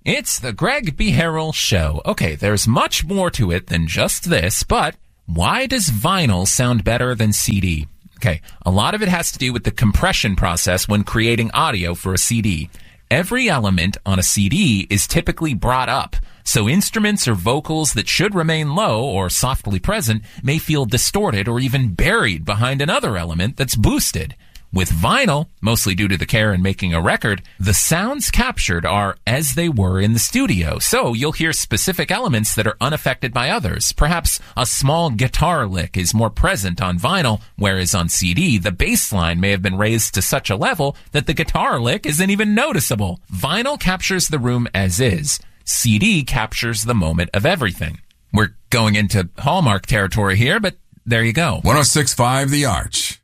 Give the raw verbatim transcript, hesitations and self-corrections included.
It's the Greg B. Harrell Show. Okay, there's much more to it than just this, but why does vinyl sound better than C D? Okay, a lot of it has to do with the compression process when creating audio for a C D. Every element on a C D is typically brought up, so instruments or vocals that should remain low or softly present may feel distorted or even buried behind another element that's boosted. With vinyl, mostly due to the care in making a record, the sounds captured are as they were in the studio. So you'll hear specific elements that are unaffected by others. Perhaps a small guitar lick is more present on vinyl, whereas on C D, the bass line may have been raised to such a level that the guitar lick isn't even noticeable. Vinyl captures the room as is. C D captures the moment of everything. We're going into Hallmark territory here, but there you go. one oh six point five The Arch.